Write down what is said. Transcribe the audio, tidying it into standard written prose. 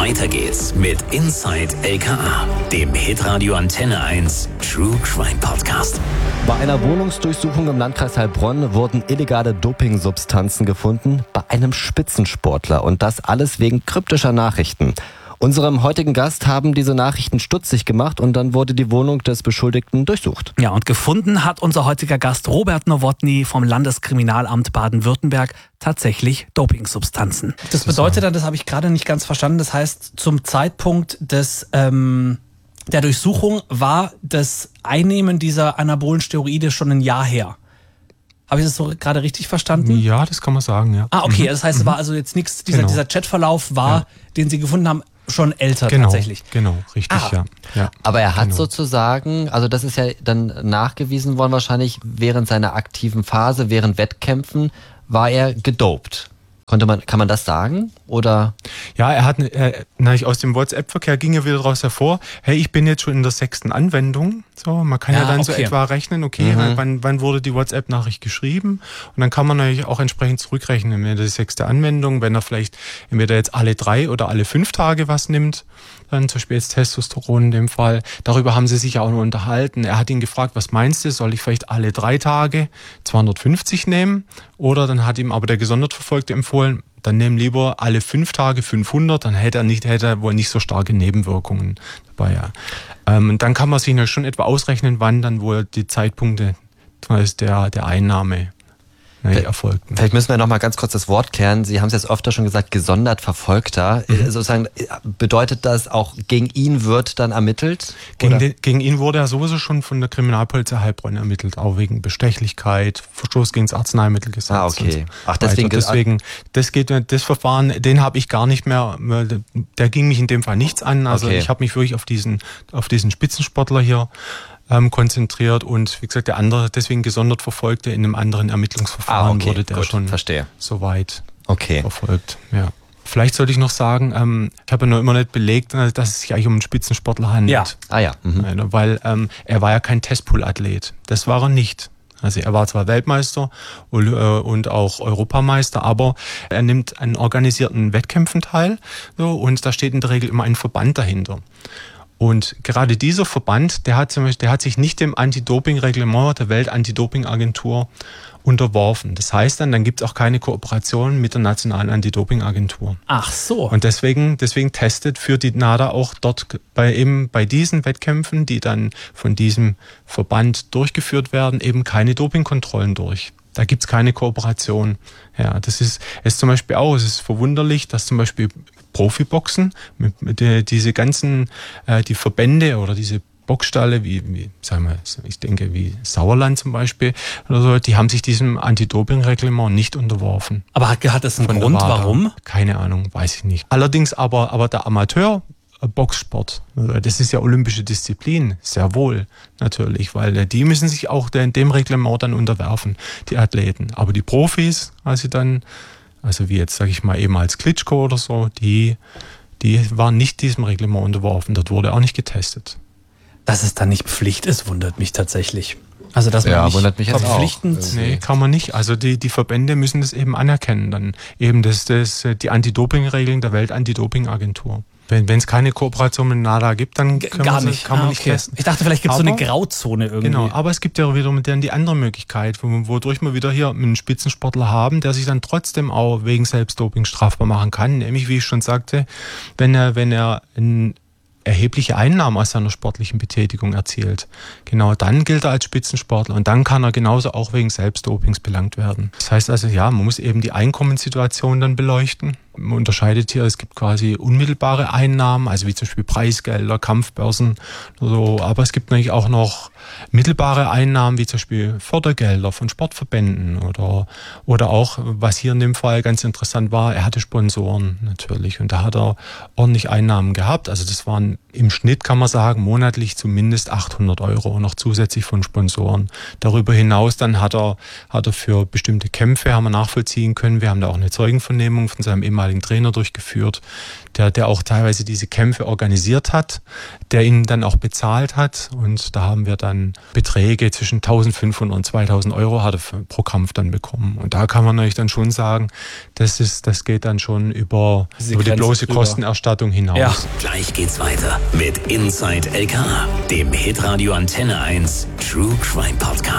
Weiter geht's mit Inside LKA, dem Hitradio Antenne 1 True Crime Podcast. Bei einer Wohnungsdurchsuchung im Landkreis Heilbronn wurden illegale Dopingsubstanzen gefunden bei einem Spitzensportler. Und das alles wegen kryptischer Nachrichten. Unserem heutigen Gast haben diese Nachrichten stutzig gemacht und dann wurde die Wohnung des Beschuldigten durchsucht. Ja, und gefunden hat unser heutiger Gast Robert Nowotny vom Landeskriminalamt Baden-Württemberg tatsächlich Dopingsubstanzen. Das bedeutet dann, das habe ich gerade nicht ganz verstanden, das heißt, zum Zeitpunkt der Durchsuchung war das Einnehmen dieser anabolen Steroide schon ein Jahr her. Habe ich das so gerade richtig verstanden? Ja, das kann man sagen, ja. Ah, okay, das heißt, es war also jetzt nichts, dieser Chatverlauf war, den Sie gefunden haben, schon älter tatsächlich. Genau, richtig, ja. Aber er hat sozusagen, also das ist ja dann nachgewiesen worden wahrscheinlich, während seiner aktiven Phase, während Wettkämpfen, war er gedopt. Kann man das sagen? Oder? Ja, er hat, aus dem WhatsApp-Verkehr ging ja wieder daraus hervor, hey, ich bin jetzt schon in der 6. Anwendung. So, man kann ja dann so etwa rechnen, wann wurde die WhatsApp-Nachricht geschrieben? Und dann kann man natürlich auch entsprechend zurückrechnen, wenn die 6. Anwendung, wenn er vielleicht entweder jetzt alle 3 oder alle 5 Tage was nimmt, dann zum Beispiel jetzt Testosteron in dem Fall. Darüber haben sie sich ja auch noch unterhalten. Er hat ihn gefragt, was meinst du, soll ich vielleicht alle 3 Tage 250 nehmen? Oder dann hat ihm aber der gesondert Verfolgte empfohlen, dann nehmen lieber alle 5 Tage 500, dann hätte er wohl nicht so starke Nebenwirkungen dabei. Ja. Und dann kann man sich noch schon etwa ausrechnen, wann dann wohl die Zeitpunkte der Einnahme erfolgten. Vielleicht müssen wir noch mal ganz kurz das Wort klären. Sie haben es jetzt öfter schon gesagt, gesondert Verfolgter. Sozusagen, bedeutet das auch, gegen ihn wird dann ermittelt? Gegen ihn wurde ja sowieso schon von der Kriminalpolizei Heilbronn ermittelt, auch wegen Bestechlichkeit, Verstoß gegen das Arzneimittelgesetz. Ah, okay. Ach, deswegen das Verfahren, den habe ich gar nicht mehr, der ging mich in dem Fall nichts an. Also ich habe mich wirklich auf diesen Spitzensportler hier konzentriert und wie gesagt, der andere, deswegen gesondert Verfolgte in einem anderen Ermittlungsverfahren wurde der schon so weit verfolgt. Ja. Vielleicht sollte ich noch sagen, ich habe ja noch immer nicht belegt, dass es sich eigentlich um einen Spitzensportler handelt. Weil er war ja kein Testpool-Athlet. Das war er nicht. Also er war zwar Weltmeister und auch Europameister, aber er nimmt an organisierten Wettkämpfen teil und da steht in der Regel immer ein Verband dahinter. Und gerade dieser Verband, der hat sich nicht dem Anti-Doping-Reglement der Welt-Anti-Doping-Agentur unterworfen. Das heißt dann gibt es auch keine Kooperation mit der nationalen Anti-Doping-Agentur. Ach so. Und deswegen testet für die NADA auch dort bei diesen Wettkämpfen, die dann von diesem Verband durchgeführt werden, eben keine Dopingkontrollen durch. Da gibt's keine Kooperation. Ja, das ist zum Beispiel auch, es ist verwunderlich, dass zum Beispiel Profiboxen, diese ganzen, die Verbände oder diese Boxstalle, wie Sauerland zum Beispiel oder so, die haben sich diesem Anti-Doping-Reglement nicht unterworfen. Aber hat das einen Grund, warum? Keine Ahnung, weiß ich nicht. Allerdings aber der Amateur-Boxsport, das ist ja olympische Disziplin, sehr wohl natürlich, weil die müssen sich auch dem Reglement dann unterwerfen, die Athleten. Aber die Profis, also wie jetzt sage ich mal eben als Klitschko oder so, die waren nicht diesem Reglement unterworfen, dort wurde auch nicht getestet. Dass es dann nicht Pflicht ist, wundert mich tatsächlich. Also dass man nicht wundert mich verpflichtend... Auch. Nee, kann man nicht. Also die Verbände müssen das eben anerkennen. Dann eben die Anti-Doping-Regeln der Welt-Anti-Doping-Agentur. Wenn es keine Kooperation mit NADA gibt, dann kann man nicht testen. Ich dachte, vielleicht gibt es so eine Grauzone irgendwie. Genau, aber es gibt ja wiederum dann die andere Möglichkeit, wodurch wir wieder hier einen Spitzensportler haben, der sich dann trotzdem auch wegen Selbstdoping strafbar machen kann. Nämlich, wie ich schon sagte, wenn er erhebliche Einnahmen aus seiner sportlichen Betätigung erzielt. Genau, dann gilt er als Spitzensportler und dann kann er genauso auch wegen Selbstdopings belangt werden. Das heißt also, man muss eben die Einkommenssituation dann beleuchten. Man unterscheidet hier, es gibt quasi unmittelbare Einnahmen, also wie zum Beispiel Preisgelder, Kampfbörsen oder so, aber es gibt natürlich auch noch mittelbare Einnahmen, wie zum Beispiel Fördergelder von Sportverbänden oder auch, was hier in dem Fall ganz interessant war, er hatte Sponsoren natürlich und da hat er ordentlich Einnahmen gehabt. Also das waren im Schnitt kann man sagen, monatlich zumindest 800 € noch zusätzlich von Sponsoren. Darüber hinaus dann hat er für bestimmte Kämpfe, haben wir nachvollziehen können, wir haben da auch eine Zeugenvernehmung von seinem ehemaligen Trainer durchgeführt, der auch teilweise diese Kämpfe organisiert hat, der ihn dann auch bezahlt hat, und da haben wir dann Beträge zwischen 1.500 und 2.000 € hat er pro Kampf dann bekommen. Und da kann man natürlich dann schon sagen, das geht dann schon über die bloße Kostenerstattung hinaus. Ja. Gleich geht's weiter mit Inside LKA, dem Hitradio Antenne 1 True Crime Podcast.